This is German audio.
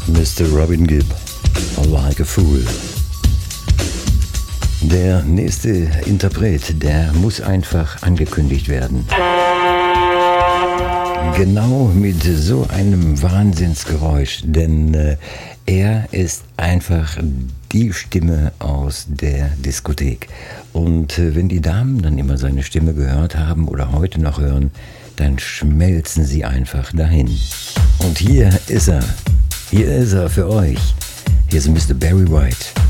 Mr. Robin Gibb, Like a Fool. Der nächste Interpret, der muss einfach angekündigt werden. Genau mit so einem Wahnsinnsgeräusch, denn er ist einfach die Stimme aus der Diskothek. Und wenn die Damen dann immer seine Stimme gehört haben oder heute noch hören, dann schmelzen sie einfach dahin. Und hier ist er für euch. Hier ist Mr. Barry White.